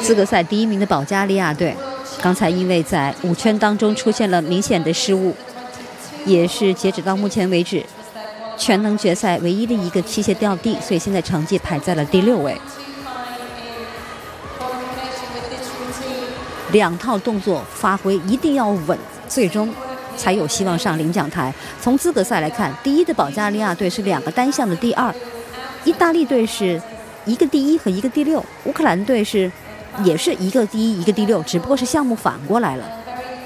资格赛第1名的保加利亚队，刚才因为在5圈当中出现了明显的失误，也是截止到目前为止全能决赛唯一的一个器械掉地，所以现在成绩排在了第6位。2套动作发挥一定要稳，最终才有希望上领奖台。从资格赛来看，第1的保加利亚队是2个单项的第2，意大利队是1个第1和1个第6，乌克兰队也是1个第11个第6，只不过是项目反过来了。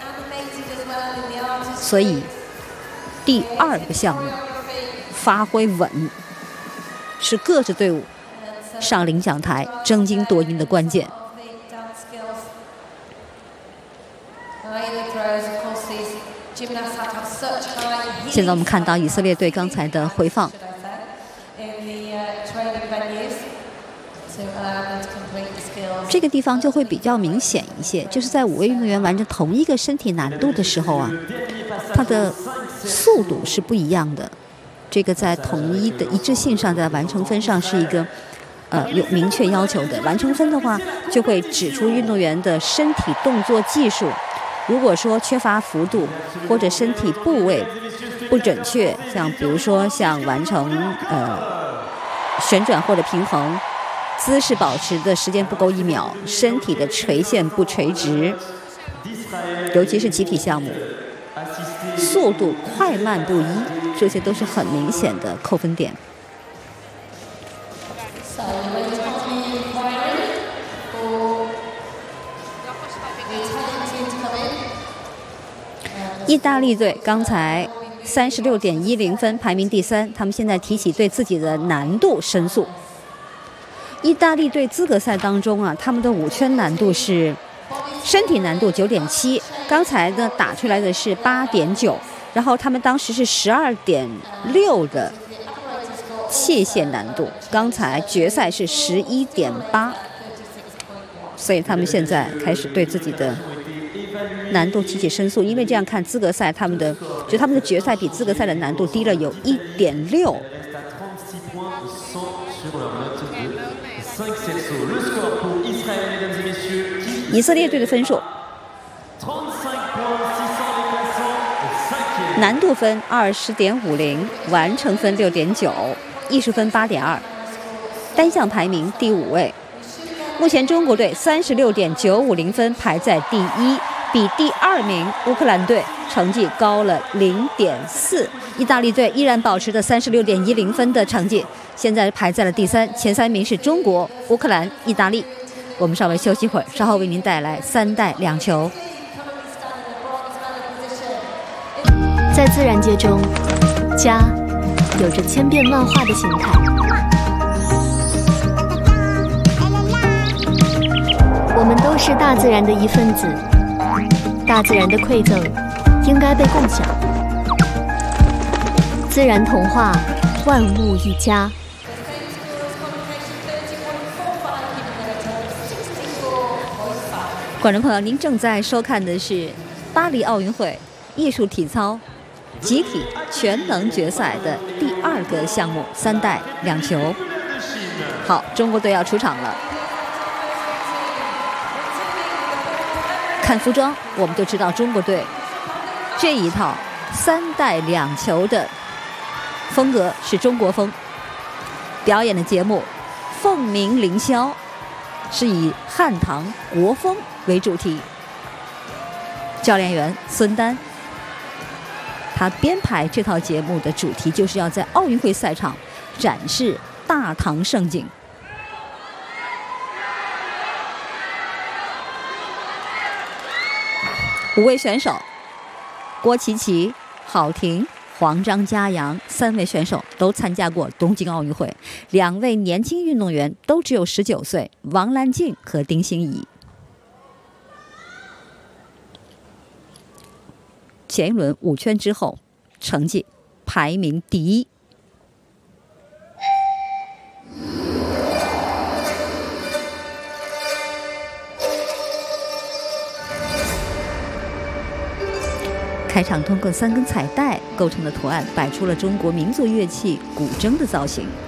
所以第2个项目发挥稳，是各支队伍上领奖台争金夺银的关键。现在我们看到以色列队刚才的回放，这个地方就会比较明显一些，就是在5位运动员完成同一个身体难度的时候啊，它的速度是不一样的。这个在统一的一致性上，在完成分上是一个有明确要求的。完成分的话，就会指出运动员的身体动作技术。如果说缺乏幅度或者身体部位不准确，像比如说像完成旋转或者平衡，姿势保持的时间不够1秒，身体的垂线不垂直，尤其是集体项目，速度快慢不一，这些都是很明显的扣分点。意大利队刚才36.10分排名第3，他们现在提起对自己的难度申诉。意大利队资格赛当中啊，他们的5圈难度是身体难度9.7，刚才呢打出来的是8.9，然后他们当时是12.6的器械难度，刚才决赛是11.8，所以他们现在开始对自己的难度提起申诉，因为这样看资格赛他们的决赛比资格赛的难度低了有1.6。以色列队的分数，难度分20.50，完成分6.9，艺术分8.2，单项排名第5位。目前中国队36.950分排在第1，比第2名乌克兰队成绩高了0.4。意大利队依然保持着36.10分的成绩，现在排在了第3，前3名是中国、乌克兰、意大利。我们稍微休息会儿，稍后为您带来3带2球。 在自然界中，家有着千变万化的形态。我们都是大自然的一份子，大自然的馈赠应该被共享。自然童话，万物一家。 观众朋友，您正在收看的是巴黎奥运会艺术体操集体全能决赛的第2个项目3带2球。好，中国队要出场了。看服装我们就知道中国队这一套3带2球的风格是中国风，表演的节目凤鸣凌霄是以汉唐国风为主题。教练员孙丹，他编排这套节目的主题就是要在奥运会赛场展示大唐盛景。5位选手郭琪琪、郝婷、黄张嘉阳3位选手都参加过东京奥运会，2位年轻运动员都只有19岁，王兰静和丁欣怡。前一轮5圈之后，成绩排名第1。开场通过3根彩带构成的图案，摆出了中国民族乐器古筝的造型。